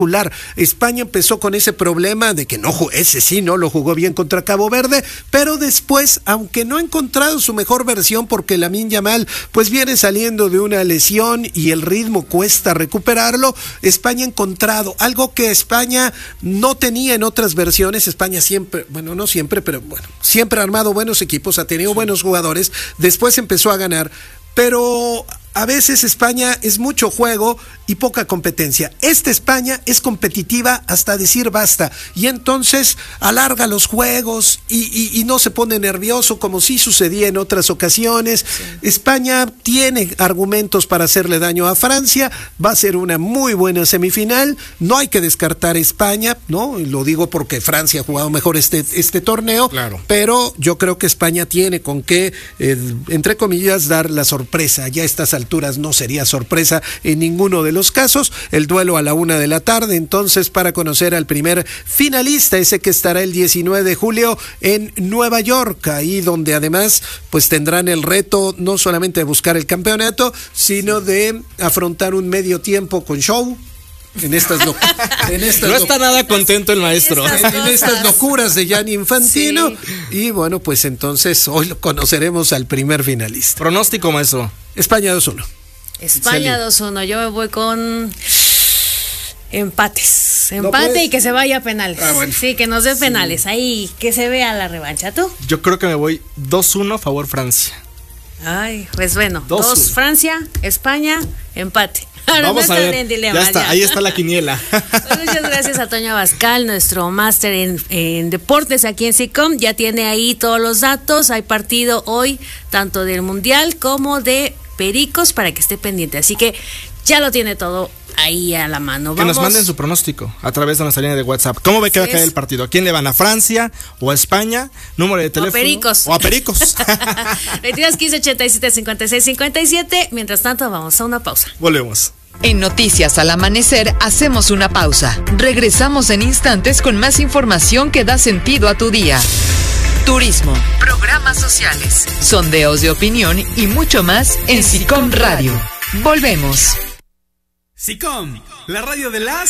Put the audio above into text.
España empezó con ese problema de que ese sí no lo jugó bien contra Cabo Verde, pero después, aunque no ha encontrado su mejor versión porque Lamine Yamal pues viene saliendo de una lesión y el ritmo cuesta recuperarlo, España ha encontrado algo que España no tenía en otras versiones. España siempre, bueno, no siempre, pero bueno, siempre ha armado buenos equipos, ha tenido buenos jugadores, después empezó a ganar, pero a veces España es mucho juego y poca competencia. Esta España es competitiva hasta decir basta, y entonces alarga los juegos y no se pone nervioso como sí sucedía en otras ocasiones. Sí. España tiene argumentos para hacerle daño a Francia, va a ser una muy buena semifinal, no hay que descartar a España, ¿no? Lo digo porque Francia ha jugado mejor este torneo, claro. Pero yo creo que España tiene con qué, entre comillas, dar la sorpresa. Ya a estas alturas no sería sorpresa en ninguno de los casos. El duelo a la 1:00 p.m, entonces, para conocer al primer finalista, ese que estará el 19 de julio en Nueva York, ahí donde además pues tendrán el reto no solamente de buscar el campeonato, sino de afrontar un medio tiempo con show. No está nada contento el maestro. En estas locuras de Gianni Infantino. Sí. Y bueno, pues entonces hoy lo conoceremos al primer finalista. Pronóstico, maestro. España 2-1. España 2-1. Yo me voy con empate y que se vaya a penales. Bueno. Sí, que nos dé penales. Ahí, que se vea la revancha. ¿Tú? Yo creo que me voy 2-1 favor Francia. Ay, pues bueno, 2 Francia, España, empate. Ahora vamos no a ver, dilema, ya está, ahí está la quiniela. Pues muchas gracias a Toño Abascal, nuestro máster en deportes aquí en SICOM. Ya tiene ahí todos los datos. Hay partido hoy, tanto del Mundial como de Pericos, para que esté pendiente. Así que ya lo tiene todo ahí a la mano. Que nos manden su pronóstico a través de nuestra línea de WhatsApp. ¿Cómo ve que va a caer el partido? ¿A quién le van? ¿A Francia o a España? Número de teléfono. O a Pericos. 22 15 87 56 57. Mientras tanto, vamos a una pausa. Volvemos. En Noticias al Amanecer hacemos una pausa. Regresamos en instantes con más información que da sentido a tu día. Turismo, programas sociales, sondeos de opinión y mucho más en SICOM Radio. Volvemos. SICOM, la radio de las